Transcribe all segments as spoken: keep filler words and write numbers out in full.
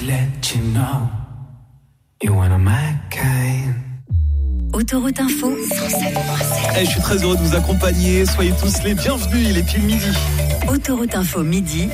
let you know you're one of my kind. Autoroute Info cent sept virgule sept. Hey, je suis très heureux de vous accompagner. Soyez tous les bienvenus. Il est pile midi. Autoroute Info midi.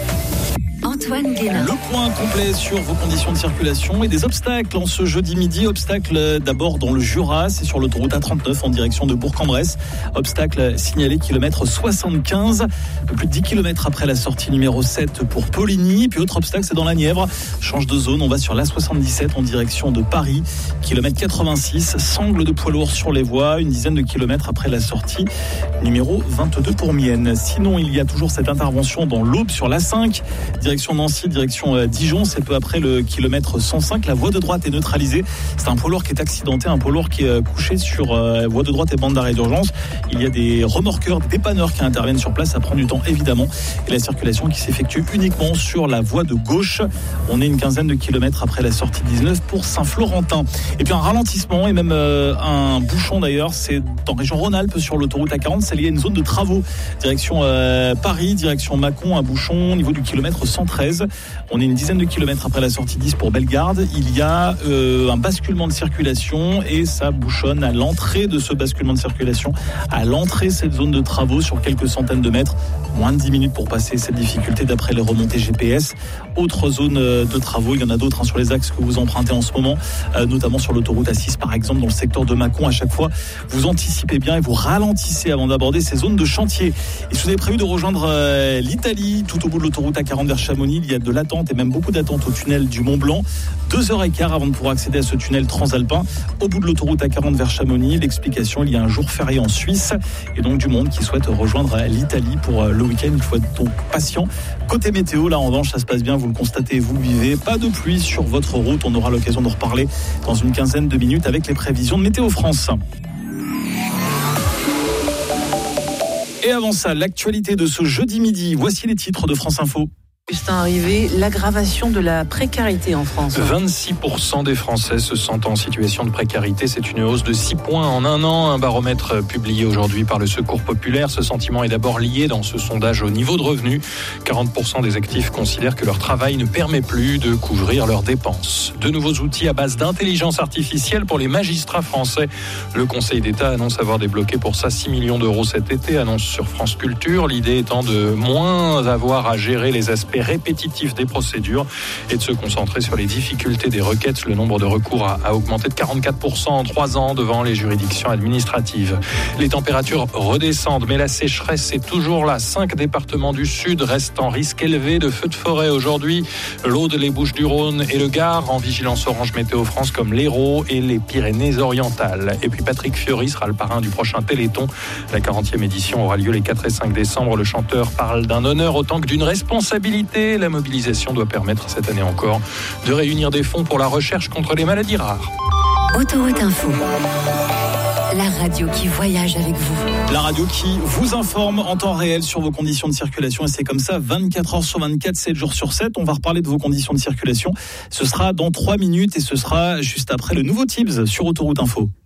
Antoine Guénin. Le point complet sur vos conditions de circulation et des obstacles en ce jeudi midi. Obstacle d'abord dans le Jura, c'est sur l'autoroute A trente-neuf en direction de Bourg-en-Bresse. Obstacle signalé kilomètre soixante-quinze, plus de dix kilomètres après la sortie numéro sept pour Poligny. Puis autre obstacle, c'est dans la Nièvre. Change de zone, on va sur l'A soixante-dix-sept en direction de Paris. Kilomètre quatre-vingt-six, sangle de poids lourd sur les voies, une dizaine de kilomètres après la sortie numéro vingt-deux pour Mienne. Sinon, il y a toujours cette intervention dans l'Aube sur l'A cinq. Direction Nancy, direction Dijon, c'est peu après le kilomètre cent cinq. La voie de droite est neutralisée. C'est un poids lourd qui est accidenté, un poids lourd qui est couché sur euh, voie de droite et bande d'arrêt d'urgence. Il y a des remorqueurs, des dépanneurs qui interviennent sur place. Ça prend du temps évidemment. Et la circulation qui s'effectue uniquement sur la voie de gauche. On est une quinzaine de kilomètres après la sortie dix-neuf pour Saint-Florentin. Et puis un ralentissement et même euh, un bouchon d'ailleurs. C'est dans région Rhône-Alpes sur l'autoroute A quarante. C'est lié à une zone de travaux. Direction euh, Paris, direction Mâcon, un bouchon au niveau du kilomètre cent treize. On est une dizaine de kilomètres après la sortie dix pour Bellegarde. Il y a euh, un basculement de circulation et ça bouchonne à l'entrée de ce basculement de circulation, à l'entrée de cette zone de travaux sur quelques centaines de mètres. Moins de dix minutes pour passer cette difficulté d'après les remontées G P S. Autre zone de travaux, il y en a d'autres hein, sur les axes que vous empruntez en ce moment, euh, notamment sur l'autoroute A six par exemple, dans le secteur de Mâcon. À chaque fois, vous anticipez bien et vous ralentissez avant d'aborder ces zones de chantier. Et si vous avez prévu de rejoindre euh, l'Italie, tout au bout de l'autoroute A quarante vers Chamonix, il y a de l'attente et même beaucoup d'attente au tunnel du Mont Blanc. Deux heures et quart avant de pouvoir accéder à ce tunnel transalpin. Au bout de l'autoroute A quarante vers Chamonix, l'explication, il y a un jour férié en Suisse et donc du monde qui souhaite rejoindre l'Italie pour le week-end. Il faut être donc patient. Côté météo, là en revanche, ça se passe bien, vous le constatez, vous le vivez. Pas de pluie sur votre route. On aura l'occasion de reparler dans une quinzaine de minutes avec les prévisions de Météo France. Et avant ça, l'actualité de ce jeudi midi. Voici les titres de France Info. Justin Arrivé, l'aggravation de la précarité en France. vingt-six pour cent des Français se sentent en situation de précarité. C'est une hausse de six points en un an. Un baromètre publié aujourd'hui par le Secours populaire. Ce sentiment est d'abord lié dans ce sondage au niveau de revenu. quarante pour cent des actifs considèrent que leur travail ne permet plus de couvrir leurs dépenses. De nouveaux outils à base d'intelligence artificielle pour les magistrats français. Le Conseil d'État annonce avoir débloqué pour ça six millions d'euros cet été, annonce sur France Culture. L'idée étant de moins avoir à gérer les aspects répétitif des procédures et de se concentrer sur les difficultés des requêtes. Le nombre de recours a, a augmenté de quarante-quatre pour cent en trois ans devant les juridictions administratives. Les températures redescendent, mais la sécheresse est toujours là. Cinq départements du Sud restent en risque élevé de feux de forêt aujourd'hui. L'Aude, les Bouches-du-Rhône et le Gard en vigilance orange Météo France comme l'Hérault et les Pyrénées-Orientales. Et puis Patrick Fiori sera le parrain du prochain Téléthon. La quarantième édition aura lieu les quatre et cinq décembre. Le chanteur parle d'un honneur autant que d'une responsabilité. La mobilisation doit permettre cette année encore de réunir des fonds pour la recherche contre les maladies rares. Autoroute Info. La radio qui voyage avec vous. La radio qui vous informe en temps réel sur vos conditions de circulation. Et c'est comme ça, vingt-quatre heures sur vingt-quatre, sept jours sur sept. On va reparler de vos conditions de circulation. Ce sera dans trois minutes et ce sera juste après le nouveau Tips sur Autoroute Info.